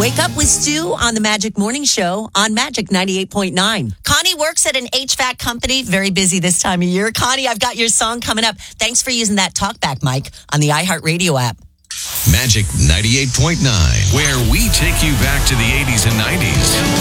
Wake up with Stu on the Magic Morning Show on Magic 98.9. Connie works at an HVAC company. Very busy this time of year. Connie, I've got your song coming up. Thanks for using that talkback mic on the iHeartRadio app. Magic 98.9, where we take you back to the 80s and 90s.